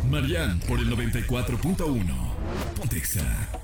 Marian por el 94.1. Pontexa.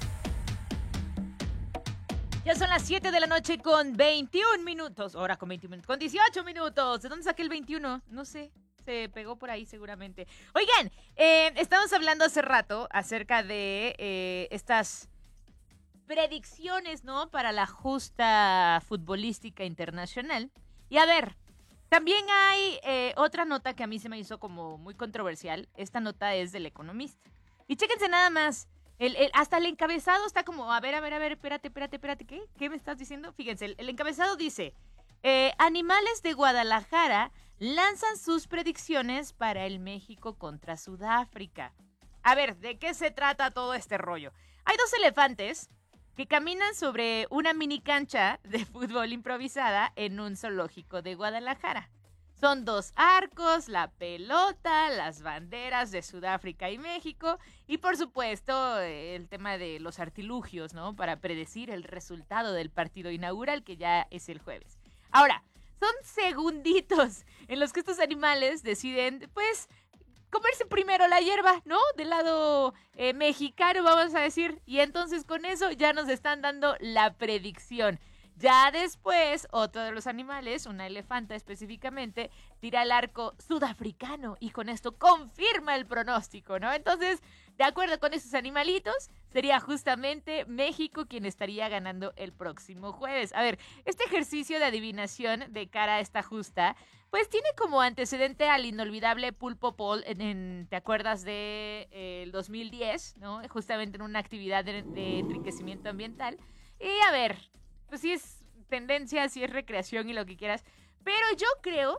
Ya son las 7 de la noche con 21 minutos. Ahora con 21 minutos. Con 18 minutos. ¿De dónde saqué el 21? No sé. Se pegó por ahí seguramente. Oigan, estamos hablando hace rato acerca de estas predicciones, ¿no? Para la justa futbolística internacional. Y a ver, también hay otra nota que a mí se me hizo como muy controversial. Esta nota es del Economista. Y chéquense nada más. Hasta el encabezado está como, a ver, espérate, ¿qué me estás diciendo? Fíjense, el encabezado dice, animales de Guadalajara lanzan sus predicciones para el México contra Sudáfrica. A ver, ¿de qué se trata todo este rollo? Hay dos elefantes que caminan sobre una mini cancha de fútbol improvisada en un zoológico de Guadalajara. Son dos arcos, la pelota, las banderas de Sudáfrica y México y por supuesto el tema de los artilugios, ¿no? Para predecir el resultado del partido inaugural que ya es el jueves. Ahora, son segunditos en los que estos animales deciden, pues, comerse primero la hierba, ¿no? Del lado mexicano, vamos a decir. Y entonces con eso ya nos están dando la predicción. Ya después, otro de los animales, una elefanta específicamente, tira el arco sudafricano y con esto confirma el pronóstico, ¿no? Entonces, de acuerdo con esos animalitos, sería justamente México quien estaría ganando el próximo jueves. A ver, este ejercicio de adivinación de cara a esta justa, pues tiene como antecedente al inolvidable Pulpo Paul ¿te acuerdas de el 2010, ¿no? Justamente en una actividad de enriquecimiento ambiental. Y a ver, pues sí es tendencia, sí es recreación y lo que quieras, pero yo creo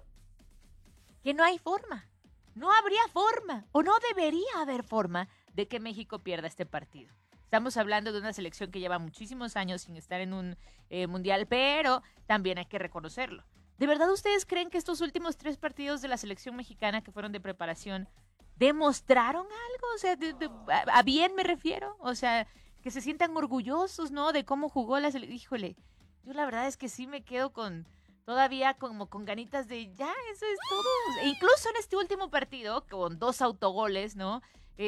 que no hay forma, no habría forma, o no debería haber forma de que México pierda este partido. Estamos hablando de una selección que lleva muchísimos años sin estar en un mundial, pero también hay que reconocerlo. ¿De verdad ustedes creen que estos últimos 3 partidos de la selección mexicana que fueron de preparación demostraron algo? O sea, a bien me refiero, o sea, que se sientan orgullosos, ¿no? De cómo jugó la selección. Híjole, yo la verdad es que sí me quedo todavía como con ganitas de ya, eso es todo. E incluso en este último partido, con 2 autogoles, ¿no?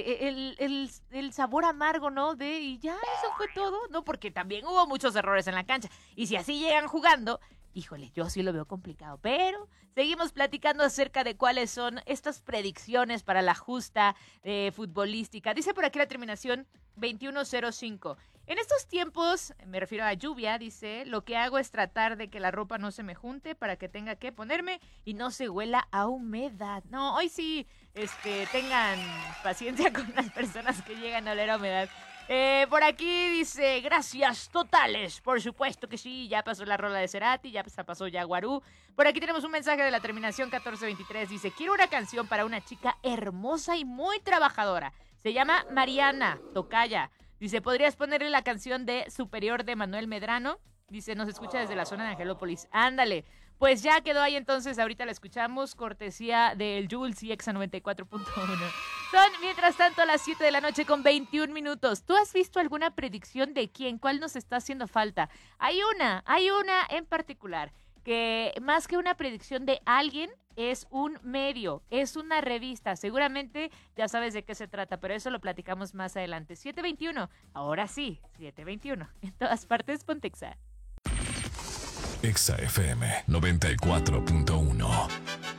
El sabor amargo, ¿no? Y ya, eso fue todo, ¿no? Porque también hubo muchos errores en la cancha. Y si así llegan jugando, híjole, yo sí lo veo complicado. Pero seguimos platicando acerca de cuáles son estas predicciones para la justa futbolística. Dice por aquí la terminación 2105. En estos tiempos, me refiero a lluvia, dice, lo que hago es tratar de que la ropa no se me junte para que tenga que ponerme y no se huela a humedad. No, hoy sí, tengan paciencia con las personas que llegan a oler a humedad. Por aquí dice, gracias totales, por supuesto que sí, ya pasó la rola de Cerati, ya pasó Yaguarú. Por aquí tenemos un mensaje de la terminación 1423, dice, quiero una canción para una chica hermosa y muy trabajadora. Se llama Mariana Tocaya. Dice, ¿podrías ponerle la canción de Superior de Manuel Medrano? Dice, nos escucha desde la zona de Angelópolis. Ándale. Pues ya quedó ahí entonces, ahorita la escuchamos, cortesía del Jules y Exa 94.1. Son, mientras tanto, a las 7 de la noche con 21 minutos. ¿Tú has visto alguna predicción de quién? ¿Cuál nos está haciendo falta? Hay una en particular, que más que una predicción de alguien, es un medio, es una revista. Seguramente ya sabes de qué se trata, pero eso lo platicamos más adelante. 7:21, ahora sí, 7:21. En todas partes, Pontexa. Exa FM 94.1.